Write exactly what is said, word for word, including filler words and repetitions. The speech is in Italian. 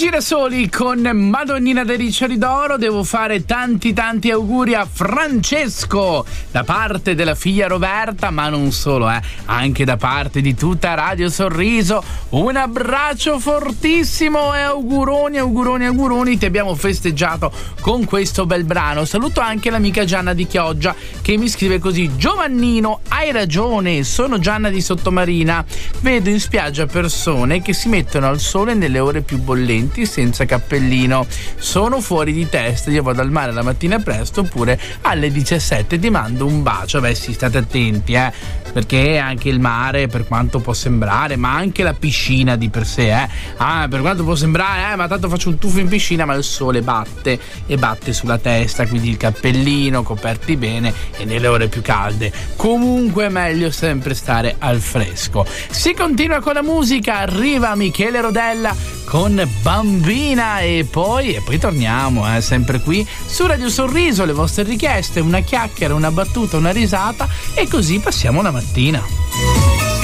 Girasoli con Madonnina de Riccioli d'Oro. Devo fare tanti tanti auguri a Francesco da parte della figlia Roberta, ma non solo, eh, anche da parte di tutta Radio Sorriso. Un abbraccio fortissimo e auguroni, auguroni, auguroni. Ti abbiamo festeggiato con questo bel brano. Saluto anche l'amica Gianna di Chioggia che mi scrive così: Giovannino, hai ragione, sono Gianna di Sottomarina. Vedo in spiaggia persone che si mettono al sole nelle ore più bollenti senza cappellino. Sono fuori di testa. Io vado al mare la mattina presto oppure alle diciassette. Ti mando un bacio. Beh sì, state attenti, eh, perché anche il mare, per quanto può sembrare, ma anche la piscina di per sé, eh, ah, per quanto può sembrare, eh, ma tanto faccio un tuffo in piscina, ma il sole batte e batte sulla testa, quindi il cappellino, coperti bene, e nelle ore più calde comunque è meglio sempre stare al fresco. Si continua con la musica, arriva Michele Rodella con Bambina e poi e poi torniamo, eh, sempre qui su Radio Sorriso. Le vostre richieste, una chiacchiera, una battuta, una risata, e così passiamo la mattina.